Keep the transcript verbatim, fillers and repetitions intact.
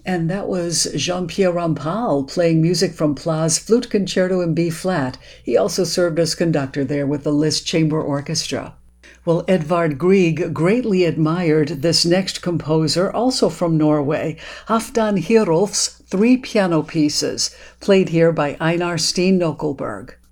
And that was Jean-Pierre Rampal playing music from Pla's Flute Concerto in B-flat. He also served as conductor there with the Liszt Chamber Orchestra. Well, Edvard Grieg greatly admired this next composer, also from Norway, Halfdan Hirolf's Three Piano Pieces, played here by Einar Steen Nokkelberg.